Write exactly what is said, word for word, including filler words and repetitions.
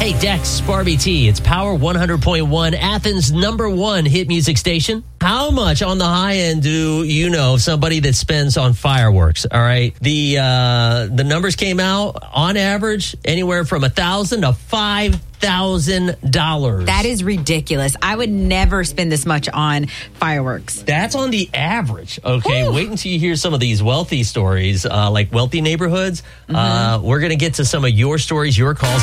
Hey, Dex, Barbie T. It's Power one hundred point one, Athens' number one hit music station. How much on the high end do you know of somebody that spends on fireworks? All right. The uh, the numbers came out on average anywhere from a thousand to five thousand dollars. That is ridiculous. I would never spend this much on fireworks. That's on the average. Okay. Woo. Wait until you hear some of these wealthy stories, uh, like wealthy neighborhoods. Mm-hmm. Uh, we're going to get to some of your stories, your calls.